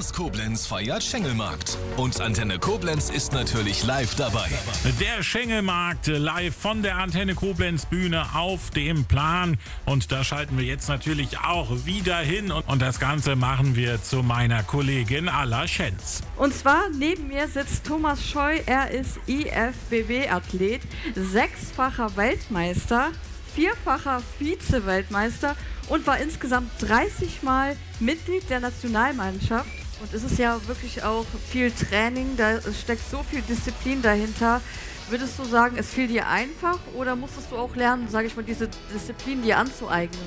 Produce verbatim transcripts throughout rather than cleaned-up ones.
Ganz Koblenz feiert Schengelmarkt. Und Antenne Koblenz ist natürlich live dabei. Der Schengelmarkt live von der Antenne Koblenz Bühne auf dem Plan. Und da schalten wir jetzt natürlich auch wieder hin. Und das Ganze machen wir zu meiner Kollegin Alla Schenz. Und zwar neben mir sitzt Thomas Scheu. Er ist I F B B-Athlet, sechsfacher Weltmeister, vierfacher Vize-Weltmeister und war insgesamt dreißig Mal Mitglied der Nationalmannschaft. Und es ist ja wirklich auch viel Training, da steckt so viel Disziplin dahinter. Würdest du sagen, es fiel dir einfach oder musstest du auch lernen, sage ich mal, diese Disziplin dir anzueignen?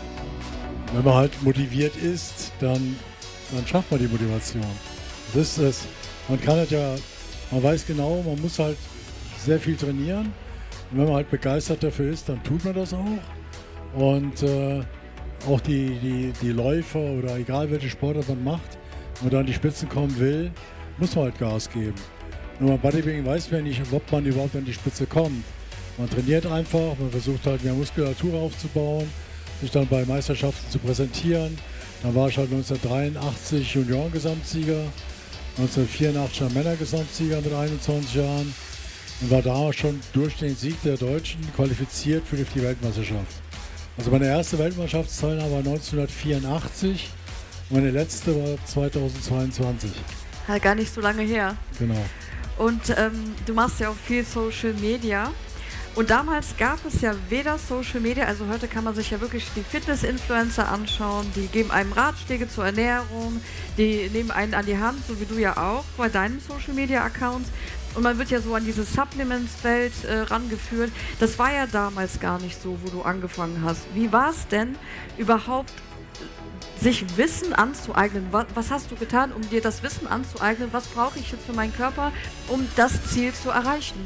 Wenn man halt motiviert ist, dann, dann schafft man die Motivation. Das ist es. Man kann halt ja, man weiß genau, man muss halt sehr viel trainieren. Und wenn man halt begeistert dafür ist, dann tut man das auch. Und äh, auch die, die, die Läufer oder egal welche Sportart man macht, wenn man da an die Spitzen kommen will, muss man halt Gas geben. Nur beim Bodybuilding weiß man nicht, ob man überhaupt an die Spitze kommt. Man trainiert einfach, man versucht halt mehr Muskulatur aufzubauen, sich dann bei Meisterschaften zu präsentieren. Dann war ich halt neunzehnhundertdreiundachtzig Junioren-Gesamtsieger, neunzehnhundertvierundachtzig Männer-Gesamtsieger mit einundzwanzig Jahren und war damals schon durch den Sieg der Deutschen qualifiziert für die Weltmeisterschaft. Also meine erste Weltmannschaftsteilnahme war neunzehnhundertvierundachtzig und meine letzte war zweitausendzweiundzwanzig. Ja, gar nicht so lange her. Genau. Und ähm, du machst ja auch viel Social Media. Und damals gab es ja weder Social Media, also heute kann man sich ja wirklich die Fitness-Influencer anschauen, die geben einem Ratschläge zur Ernährung, die nehmen einen an die Hand, so wie du ja auch bei deinen Social Media Accounts. Und man wird ja so an diese Supplements-Welt äh, rangeführt. Das war ja damals gar nicht so, wo du angefangen hast. Wie war es denn überhaupt, sich Wissen anzueignen? Was, was hast du getan, um dir das Wissen anzueignen? Was brauche ich jetzt für meinen Körper, um das Ziel zu erreichen?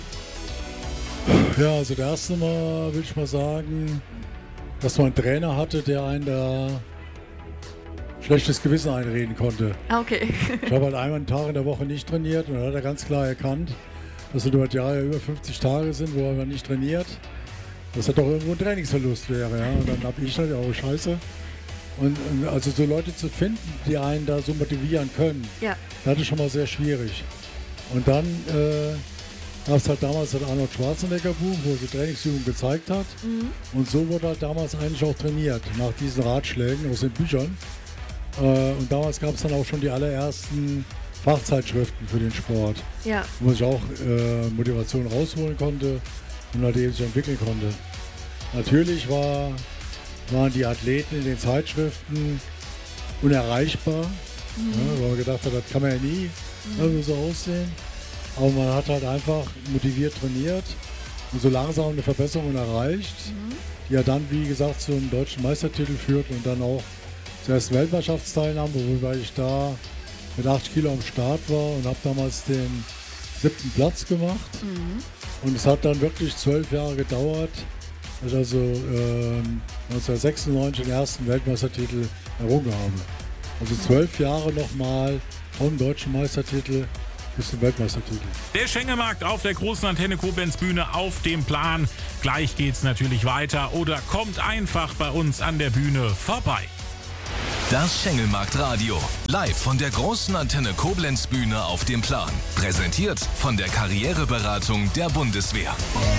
Ja, also das erste Mal will ich mal sagen, dass man einen Trainer hatte, der einen da schlechtes Gewissen einreden konnte. Ah, okay. Ich habe halt einmal einen Tag in der Woche nicht trainiert und dann hat er ganz klar erkannt, dass es über die Jahre über fünfzig Tage sind, wo er nicht trainiert. Dass das doch irgendwo ein Trainingsverlust wäre. Ja? Und dann habe ich halt, oh Scheiße. Und, und also so Leute zu finden, die einen da so motivieren können, ja. Das ist schon mal sehr schwierig. Und dann äh, gab es halt damals den Arnold Schwarzenegger-Buch, wo er so Trainingsübungen gezeigt hat. Mhm. Und so wurde halt damals eigentlich auch trainiert, nach diesen Ratschlägen aus den Büchern. Und damals gab es dann auch schon die allerersten Fachzeitschriften für den Sport, ja. wo ich auch äh, Motivation rausholen konnte und halt eben sich entwickeln konnte. Natürlich war, waren die Athleten in den Zeitschriften unerreichbar, mhm. ja, weil man gedacht hat, das kann man ja nie mhm. so aussehen. Aber man hat halt einfach motiviert trainiert und so langsam eine Verbesserung erreicht, mhm. die ja dann, wie gesagt, zu einem deutschen Meistertitel führt und dann auch zuerst Weltmannschaftsteilnahme, wobei ich da mit acht Kilo am Start war und habe damals den siebten Platz gemacht. Mhm. Und es hat dann wirklich zwölf Jahre gedauert, dass ich also ähm, neunzehnhundertsechsundneunzig den ersten Weltmeistertitel errungen habe. Also zwölf Jahre nochmal vom deutschen Meistertitel bis zum Weltmeistertitel. Der Schengelmarkt auf der großen Antenne Koblenz Bühne auf dem Plan. Gleich geht's natürlich weiter oder kommt einfach bei uns an der Bühne vorbei. Das Schengelmarkt-Radio. Live von der großen Antenne Koblenz Bühne auf dem Plan. Präsentiert von der Karriereberatung der Bundeswehr.